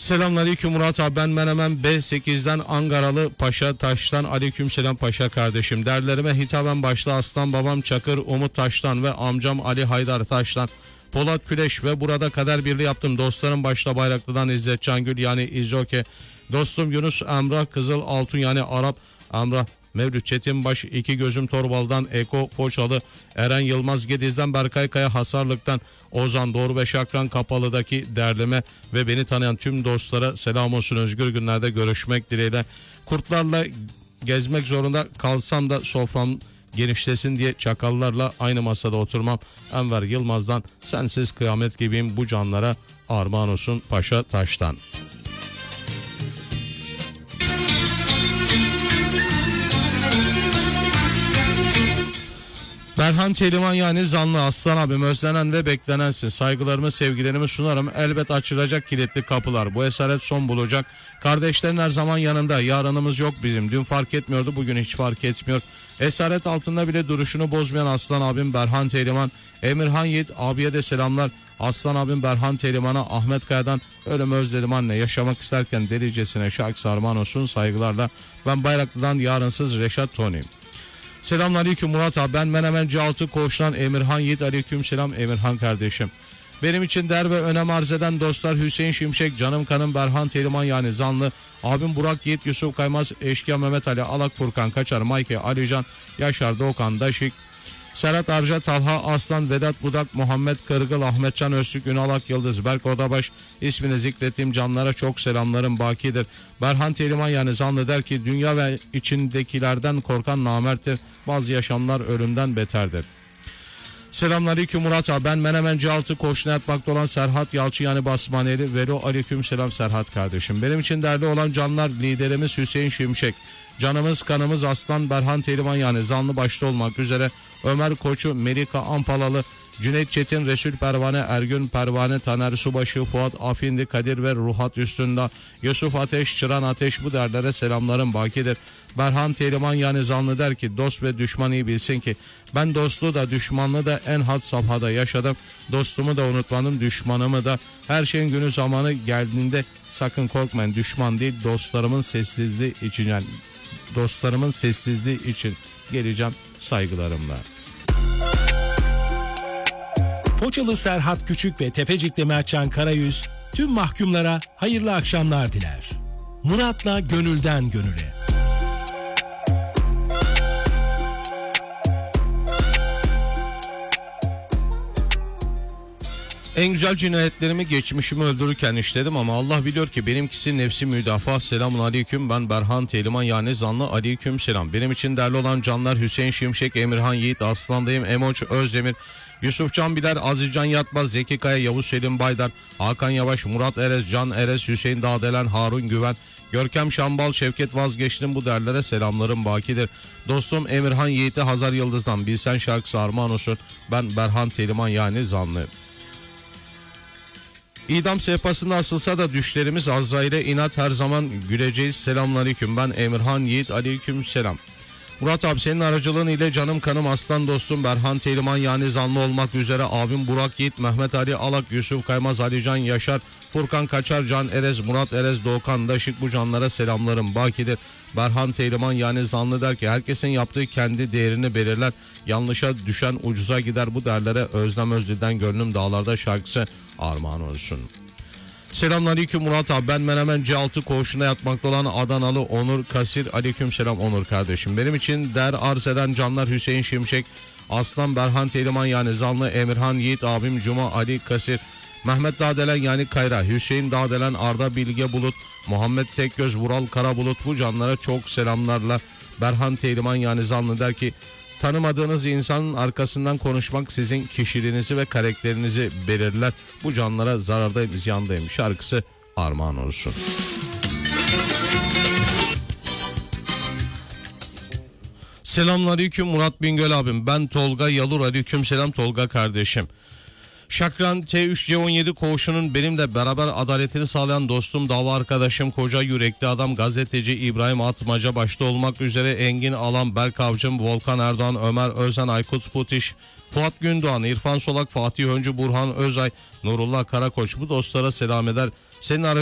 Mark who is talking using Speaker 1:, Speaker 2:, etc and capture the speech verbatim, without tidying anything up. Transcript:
Speaker 1: Selamünaleyküm Murat abi, ben Menemen B sekizden Ankaralı Paşa Taş'tan. Aleykümselam Paşa kardeşim. Derlerime hitaben başta aslan babam Çakır Umut Taş'tan ve amcam Ali Haydar Taş'tan. Polat Küleş ve burada kader birliği yaptım. Dostlarım başta Bayraklı'dan İzzet Cangül yani İzzoke. Dostum Yunus Emrah Kızıl Altun yani Arap Emrah. Mevlüt Çetinbaş, iki gözüm Torbal'dan, Eko Poçalı, Eren Yılmaz Gediz'den, Berkay Kaya Hasarlık'tan, Ozan Doğru ve Şakran Kapalı'daki derleme ve beni tanıyan tüm dostlara selam olsun. Özgür günlerde görüşmek dileğiyle. Kurtlarla gezmek zorunda kalsam da sofram genişlesin diye çakallarla aynı masada oturmam. Enver Yılmaz'dan sensiz kıyamet gibiyim, bu canlara armağan olsun Paşa Taş'tan. Berhan Teliman yani Zanlı aslan abim, özlenen ve beklenensin. Saygılarımı sevgilerimi sunarım. Elbet açılacak kilitli kapılar. Bu esaret son bulacak. Kardeşlerin her zaman yanında. Yarınımız yok bizim. Dün fark etmiyordu, bugün hiç fark etmiyor. Esaret altında bile duruşunu bozmayan aslan abim Berhan Teliman. Emirhan Yiğit abiye de selamlar. Aslan abim Berhan Teliman'a Ahmet Kaya'dan ölümü özledim anne. Yaşamak isterken delicesine şarkı sarman olsun saygılarla. Ben Bayraklı'dan yarınsız Reşat Tony'im. Selamünaleyküm Murat abi, ben Menemen C altı Koğuş'tan Emirhan Yiğit. Aleykümselam Emirhan kardeşim. Benim için değer ve önem arz eden dostlar Hüseyin Şimşek, canım kanım Berhan Teliman yani Zanlı, abim Burak Yiğit, Yusuf Kaymaz, Eşkıya Mehmet Ali, Alak Furkan Kaçar, Mayke Alican, Yaşar Doğukan Daşik, Serhat Arca, Talha Aslan, Vedat Budak, Muhammed Kırgıl, Ahmetcan Öztürk, Ünal Ak Yıldız, Berk Odabaş, ismini zikrettiğim canlara çok selamlarım bakidir. Berhan Teliman yani Zanlı der ki dünya ve içindekilerden korkan namerttir. Bazı yaşamlar ölümden beterdir. Selamünaleyküm Murat abi, ben Menemen C altı Koğuş'una yatmakta olan Serhat Yalçı yani Basmaneli. Velo aleykümselam Serhat kardeşim. Benim için değerli olan canlar liderimiz Hüseyin Şimşek. Canımız kanımız aslan Berhan Teliman yani Zanlı başta olmak üzere Ömer Koçu, Melika Ampalalı, Cüneyt Çetin, Resul Pervane, Ergün Pervane, Taner Subaşı, Fuat Afindi, Kadir ve Ruhat Üstünde, Yusuf Ateş, Çıran Ateş, bu derlere selamlarım bakidir. Berhan Teliman yani Zanlı der ki dost ve düşman iyi bilsin ki ben dostluğu da düşmanlığı da en had safhada yaşadım. Dostumu da unutmadım, düşmanımı da. Her şeyin günü zamanı geldiğinde sakın korkmayın, düşman değil dostlarımın sessizliği için yani dostlarımın sessizliği için geleceğim saygılarımla.
Speaker 2: Foçalı Serhat Küçük ve Tepecikli Mertcan Karayüz tüm mahkumlara hayırlı akşamlar diler. Murat'la gönülden gönüle.
Speaker 1: En güzel cinayetlerimi geçmişimi öldürürken işledim ama Allah biliyor ki benimkisi nefsi müdafaa. Selamun aleyküm, ben Berhan Teliman yani Zanlı. Aleyküm selam. Benim için değerli olan canlar Hüseyin Şimşek, Emirhan Yiğit, Aslandayım, Emoç Özdemir, Yusuf Can Biler, Azizcan Yatmaz, Zeki Kaya, Yavuz Selim Baydar, Hakan Yavaş, Murat Erez, Can Erez, Hüseyin Dağdelen, Harun Güven, Görkem Şambal, Şevket Vazgeçtim, bu derlere selamlarım bakidir. Dostum Emirhan Yiğit'e Hazar Yıldız'dan bilsen şarkısı armağan olsun. Ben Berhan Teliman yani Zanlı. İdam sehpasında asılsa da düşlerimiz Azrail'e inat, her zaman güleceğiz. Selamünaleyküm, ben Emirhan Yiğit. Aleyküm selam. Murat abi, senin aracılığın ile canım kanım aslan dostum Berhan Teliman yani Zanlı olmak üzere abim Burak Yiğit, Mehmet Ali Alak, Yusuf Kaymaz, Alican Yaşar, Furkan Kaçar, Can Erez, Murat Erez, Doğukan Daşık, bu canlara selamlarım bakidir. Berhan Teliman yani Zanlı der ki herkesin yaptığı kendi değerini belirler. Yanlışa düşen ucuza gider, bu derlere Özlem Özdil'den Gönlüm Dağlarda şarkısı armağan olsun. Selamünaleyküm Murat abi, ben Menemen C altı Koğuşu'nda yatmakta olan Adanalı Onur Kasir. Aleykümselam Onur kardeşim. Benim için değer arz eden canlar Hüseyin Şimşek, Aslan Berhan Teliman yani Zanlı, Emirhan Yiğit, abim Cuma Ali Kasir, Mehmet Dağdelen yani Kayra, Hüseyin Dağdelen, Arda Bilge Bulut, Muhammed Tekgöz, Vural Karabulut, bu canlara çok selamlarla. Berhan Teliman yani Zanlı der ki tanımadığınız insanın arkasından konuşmak sizin kişiliğinizi ve karakterinizi belirler. Bu canlara zarardayım, ziyandayım şarkısı armağan olsun. Selamünaleyküm Murat Bingöl abim. Ben Tolga Yalur. Aleykümselam Tolga kardeşim. Şakran T üç C on yedi Koğuşu'nun benimle beraber adaletini sağlayan dostum, dava arkadaşım, koca yürekli adam, gazeteci İbrahim Atmaca başta olmak üzere Engin Alan, Berk Avcım, Volkan Erdoğan, Ömer Özen, Aykut Putiş, Fuat Gündoğan, İrfan Solak, Fatih Öncü, Burhan Özay, Nurullah Karakoç, bu dostlara selam eder. Senin